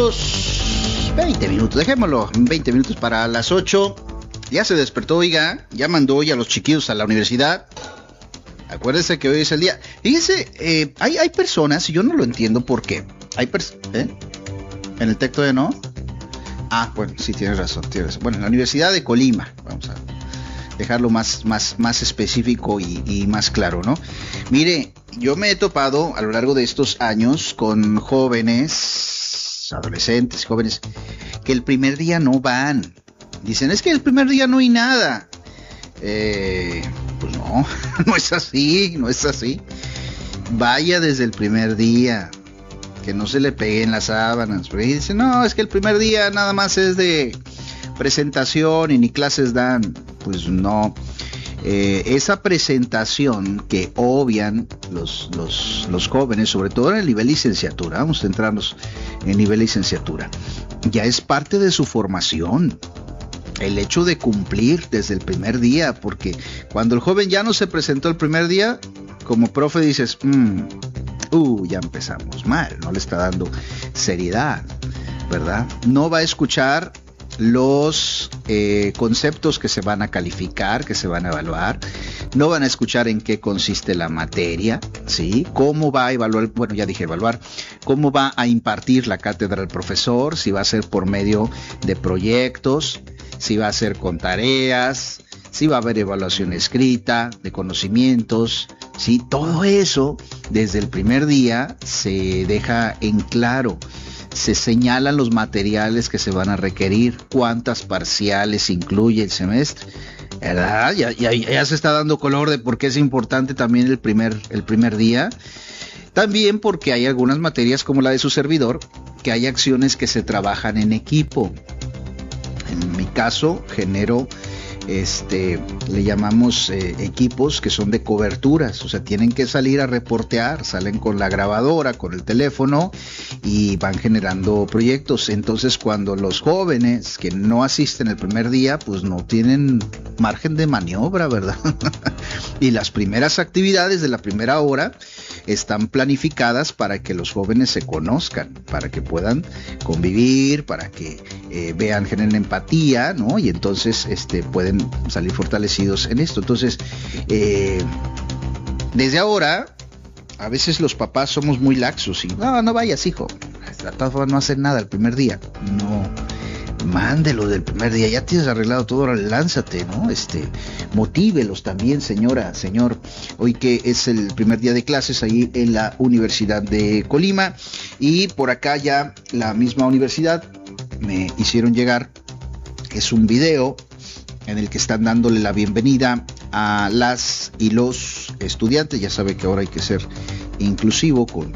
minutos, dejémoslo, 20 minutos para las 8. Ya se despertó, oiga, ya mandó hoy a los chiquillos a la universidad. Acuérdese que hoy es el día. Fíjese, hay personas, y yo no lo entiendo por qué. ¿En el texto de no? Ah, bueno, sí, tienes razón. Bueno, en la Universidad de Colima, vamos a dejarlo más específico y más claro, ¿no? Mire, yo me he topado a lo largo de estos años con jóvenes, adolescentes, jóvenes, que el primer día no van. Dicen, es que el primer día no hay nada. Pues no, no es así. Vaya desde el primer día, que no se le peguen las sábanas. Porque dicen, no, es que el primer día nada más es de presentación y ni clases dan. Pues no. Esa presentación que obvian los jóvenes, sobre todo en el nivel licenciatura, vamos a centrarnos en el nivel licenciatura, ya es parte de su formación. El hecho de cumplir desde el primer día, porque cuando el joven ya no se presentó el primer día, como profe dices, ya empezamos mal, no le está dando seriedad, ¿verdad? No va a escuchar los conceptos que se van a calificar, que se van a evaluar, no van a escuchar en qué consiste la materia, ¿sí? Cómo va a evaluar, bueno, ya dije evaluar, cómo va a impartir la cátedra el profesor, si va a ser por medio de proyectos, si va a ser con tareas, si va a haber evaluación escrita, de conocimientos, ¿sí? Todo eso desde el primer día se deja en claro. Se señalan los materiales que se van a requerir, cuántas parciales incluye el semestre, ¿verdad? Ya se está dando color de por qué es importante también el primer día. También porque hay algunas materias como la de su servidor, que hay acciones que se trabajan en equipo. En mi caso, genero le llamamos equipos que son de coberturas, o sea, tienen que salir a reportear, salen con la grabadora, con el teléfono y van generando proyectos. Entonces, cuando los jóvenes que no asisten el primer día, pues no tienen margen de maniobra, ¿verdad? Y las primeras actividades de la primera hora están planificadas para que los jóvenes se conozcan, para que puedan convivir, para que vean, generen empatía, ¿no? Y entonces pueden salir fortalecidos en esto. Entonces, desde ahora, a veces los papás somos muy laxos y no vayas, hijo, trata de no hacer nada el primer día. No, mándelo del primer día, ya tienes arreglado todo, ahora lánzate, ¿no? Motívelos también, señora, señor, hoy que es el primer día de clases ahí en la Universidad de Colima, y por acá ya la misma universidad me hicieron llegar, es un video en el que están dándole la bienvenida a las y los estudiantes. Ya sabe que ahora hay que ser inclusivo con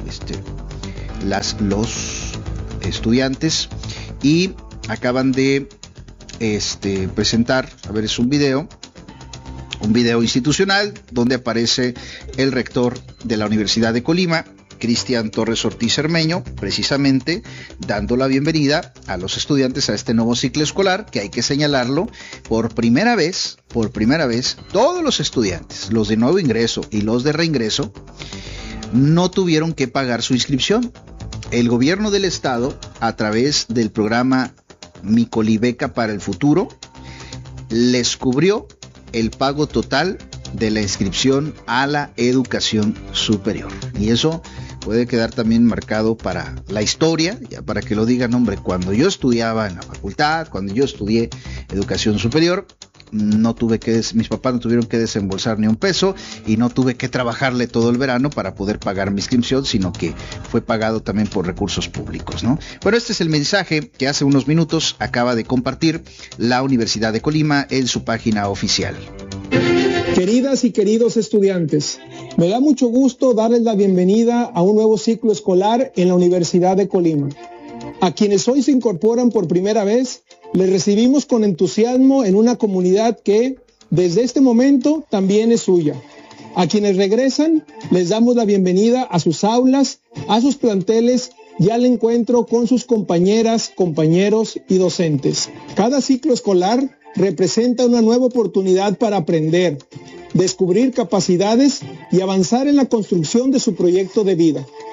los estudiantes, y acaban de presentar, a ver, es un video institucional donde aparece el rector de la Universidad de Colima, Cristian Torres Ortiz Cermeño, precisamente dando la bienvenida a los estudiantes a este nuevo ciclo escolar, que hay que señalarlo, por primera vez, todos los estudiantes, los de nuevo ingreso y los de reingreso, no tuvieron que pagar su inscripción. El gobierno del estado, a través del programa Mi Colibeca para el Futuro, les cubrió el pago total de la inscripción a la educación superior. Y eso puede quedar también marcado para la historia, ya para que lo digan, hombre, cuando yo estudiaba en la facultad, cuando yo estudié educación superior, mis papás no tuvieron que desembolsar ni un peso y no tuve que trabajarle todo el verano para poder pagar mi inscripción, sino que fue pagado también por recursos públicos, ¿no? Bueno, este es el mensaje que hace unos minutos acaba de compartir la Universidad de Colima en su página oficial. Queridas y queridos estudiantes, me da mucho gusto darles la bienvenida a un nuevo ciclo escolar en la Universidad de Colima. A quienes hoy se incorporan por primera vez, les recibimos con entusiasmo en una comunidad que, desde este momento, también es suya. A quienes regresan, les damos la bienvenida a sus aulas, a sus planteles y al encuentro con sus compañeras, compañeros y docentes. Cada ciclo escolar representa una nueva oportunidad para aprender, descubrir capacidades y avanzar en la construcción de su proyecto de vida.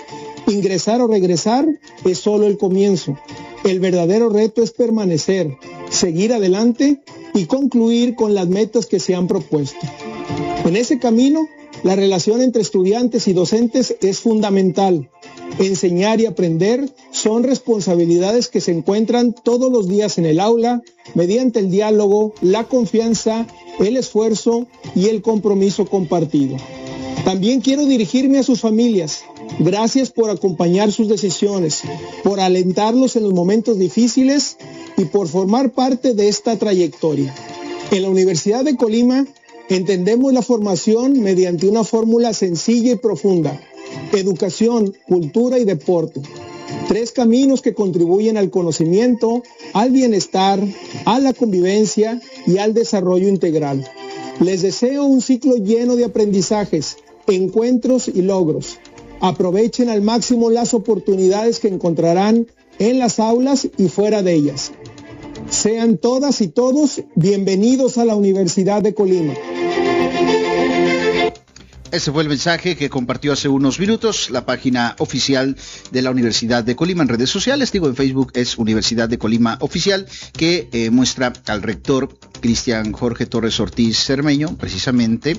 Ingresar o regresar es solo el comienzo. El verdadero reto es permanecer, seguir adelante y concluir con las metas que se han propuesto. En ese camino, la relación entre estudiantes y docentes es fundamental. Enseñar y aprender son responsabilidades que se encuentran todos los días en el aula mediante el diálogo, la confianza, el esfuerzo y el compromiso compartido. También quiero dirigirme a sus familias. Gracias por acompañar sus decisiones, por alentarlos en los momentos difíciles y por formar parte de esta trayectoria. En la Universidad de Colima entendemos la formación mediante una fórmula sencilla y profunda: educación, cultura y deporte. 3 caminos que contribuyen al conocimiento, al bienestar, a la convivencia y al desarrollo integral. Les deseo un ciclo lleno de aprendizajes, encuentros y logros. Aprovechen al máximo las oportunidades que encontrarán en las aulas y fuera de ellas. Sean todas y todos bienvenidos a la Universidad de Colima. Ese fue el mensaje que compartió hace unos minutos la página oficial de la Universidad de Colima en redes sociales. Digo, en Facebook es Universidad de Colima Oficial, que muestra al rector Cristian Jorge Torres Ortiz Cermeño, precisamente,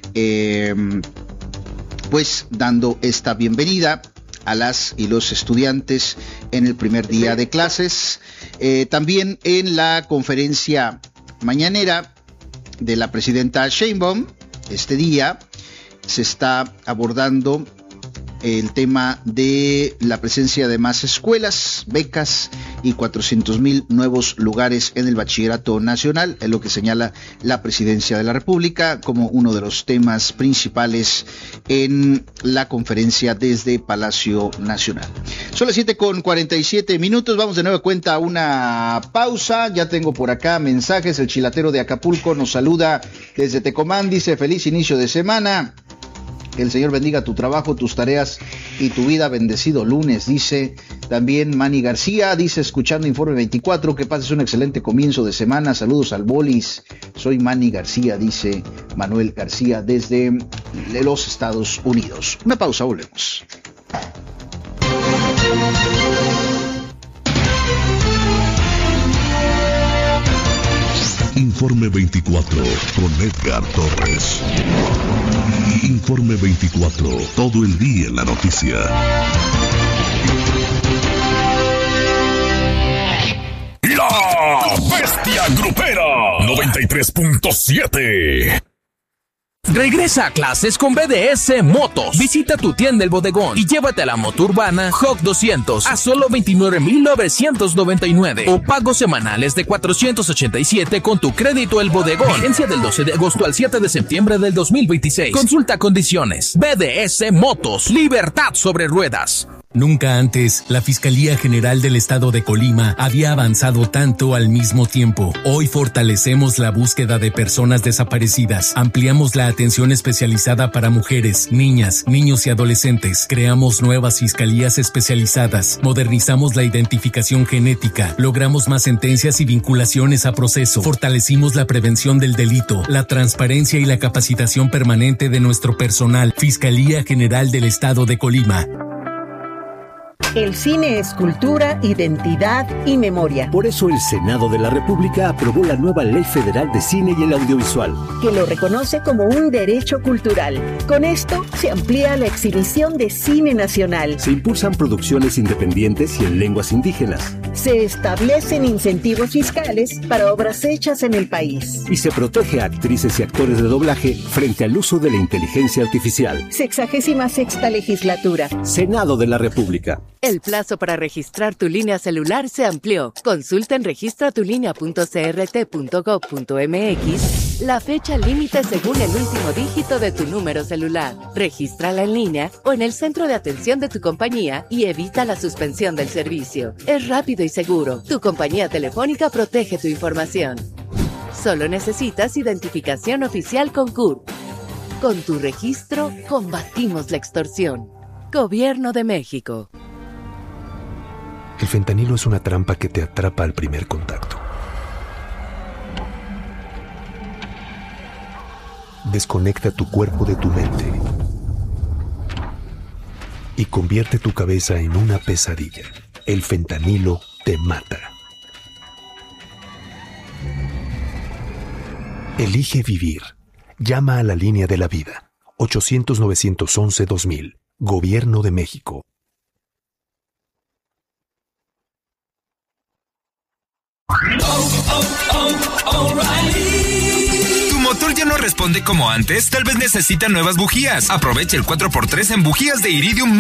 pues dando esta bienvenida a las y los estudiantes en el primer día de clases. También en la conferencia mañanera de la presidenta Sheinbaum, este día se está abordando el tema de la presencia de más escuelas, becas y 400,000 nuevos lugares en el bachillerato nacional, es lo que señala la Presidencia de la República como uno de los temas principales en la conferencia desde Palacio Nacional. Son las 7:47, vamos de nueva cuenta a una pausa. Ya tengo por acá mensajes. El chilatero de Acapulco nos saluda desde Tecomán, dice: feliz inicio de semana. Que el Señor bendiga tu trabajo, tus tareas y tu vida. Bendecido lunes, dice también Manny García. Dice, escuchando Informe 24, que pases un excelente comienzo de semana. Saludos al Bolis. Soy Manny García, dice Manuel García desde los Estados Unidos. Una pausa, volvemos. Informe 24 con Edgar Torres. Informe 24, todo el día en la noticia. La Bestia Grupera 93.7. Regresa a clases con BDS Motos. Visita tu tienda El Bodegón y llévate a la moto urbana Hawk 200 a solo 29,999 o pagos semanales de 487 con tu crédito El Bodegón. Vigencia del 12 de agosto al 7 de septiembre del 2026. Consulta condiciones. BDS Motos. Libertad sobre ruedas. Nunca antes, la Fiscalía General del Estado de Colima había avanzado tanto al mismo tiempo. Hoy fortalecemos la búsqueda de personas desaparecidas, ampliamos la atención especializada para mujeres, niñas, niños y adolescentes, creamos nuevas fiscalías especializadas, modernizamos la identificación genética, logramos más sentencias y vinculaciones a proceso, fortalecimos la prevención del delito, la transparencia y la capacitación permanente de nuestro personal. Fiscalía General del Estado de Colima. El cine es cultura, identidad y memoria. Por eso el Senado de la República aprobó la nueva Ley Federal de Cine y el Audiovisual, que lo reconoce como un derecho cultural. Con esto se amplía la exhibición de cine nacional. Se impulsan producciones independientes y en lenguas indígenas. Se establecen incentivos fiscales para obras hechas en el país. Y se protege a actrices y actores de doblaje frente al uso de la inteligencia artificial. 66ª legislatura. Senado de la República. El plazo para registrar tu línea celular se amplió. Consulta en registratulinea.crt.gov.mx la fecha límite según el último dígito de tu número celular. Regístrala en línea o en el centro de atención de tu compañía y evita la suspensión del servicio. Es rápido y seguro. Tu compañía telefónica protege tu información. Solo necesitas identificación oficial con CURP. Con tu registro, combatimos la extorsión. Gobierno de México. El fentanilo es una trampa que te atrapa al primer contacto. Desconecta tu cuerpo de tu mente. y convierte tu cabeza en una pesadilla. El fentanilo te mata. Elige vivir. Llama a la línea de la vida. 800-911-2000. Gobierno de México. ¿Tu motor ya no responde como antes? Tal vez necesita nuevas bujías. Aprovecha el 4x3 en bujías de Iridium